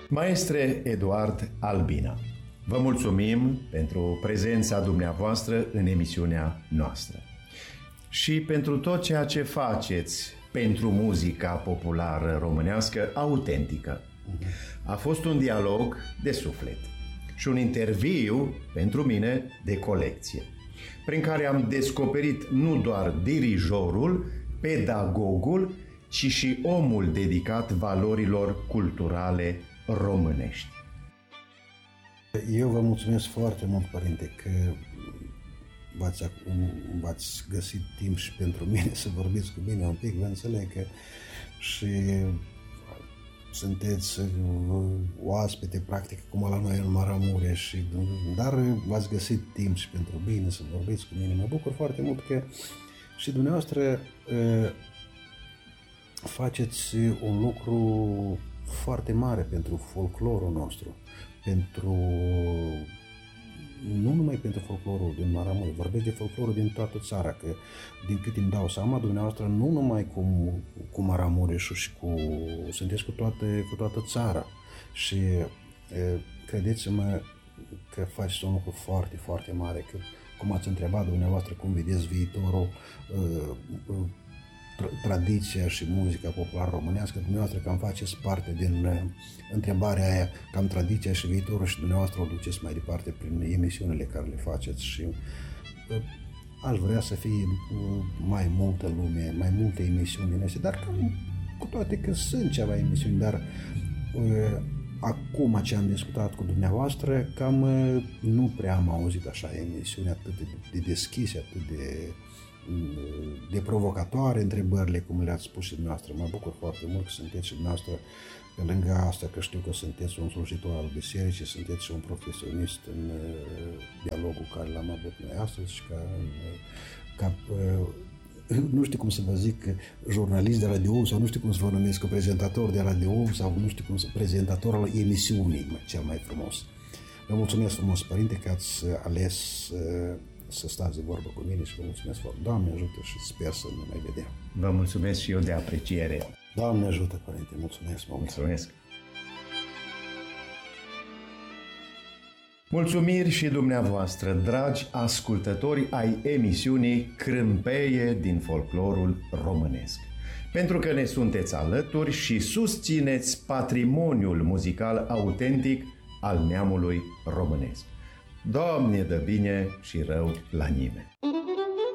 Maestre Eduard Albina, vă mulțumim pentru prezența dumneavoastră în emisiunea noastră și pentru tot ceea ce faceți pentru muzica populară românească autentică. A fost un dialog de suflet și un interviu, pentru mine, de colecție, prin care am descoperit nu doar dirijorul, pedagogul, ci și omul dedicat valorilor culturale românești. Eu vă mulțumesc foarte mult, părinte, că v-ați găsit timp și pentru mine să vorbiți cu mine un pic. Vă înțeleg că și sunteți oaspete, practic, cum la noi în Maramureș, dar v-ați găsit timp și pentru mine să vorbiți cu mine. Mă bucur foarte mult că și dumneavoastră faceți un lucru foarte mare pentru folclorul nostru, nu numai pentru folclorul din Maramureș, vorbesc de folclorul din toată țara, că din cât îmi dau seama, dumneavoastră nu numai cu Maramureșul și sunteți cu toată țara și credeți-mă că faceți un lucru foarte, foarte mare, că cum ați întrebat dumneavoastră cum vedeți viitorul, tradiția și muzica populară românească, dumneavoastră cam faceți parte din întrebarea aia, cam tradiția și viitorul, și dumneavoastră o duceți mai departe prin emisiunile care le faceți și aș vrea să fie mai multă lume, mai multe emisiuni din astea, dar cam, cu toate că sunt ceva emisiuni, dar acum ce am discutat cu dumneavoastră, cam nu prea am auzit așa emisiuni atât de deschise, atât de provocatoare întrebările, cum le-ați spus și dumneavoastră. Mă bucur foarte mult că sunteți și dumneavoastră, pe lângă asta că știu că sunteți un slujitor al bisericii, sunteți și un profesionist în dialogul care l-am avut noi astăzi și nu știu cum să vă zic, jurnalist de radio sau nu știu cum să vă numesc, prezentator de radio sau nu știu cum să, prezentator al emisiunii, cel mai frumos. Vă mulțumesc frumos, părinte, că ați ales să stați de vorbă cu mine și vă mulțumesc foarte. Doamne ajută și sper să ne mai vedem. Vă mulțumesc și eu de apreciere. Doamne ajută, părinte, mulțumesc mult. Mulțumesc. Mulțumiri și dumneavoastră, dragi ascultători ai emisiunii Crâmpeie din folclorul românesc, pentru că ne sunteți alături și susțineți patrimoniul muzical autentic al neamului românesc. Doamne dă bine și rău la nimeni!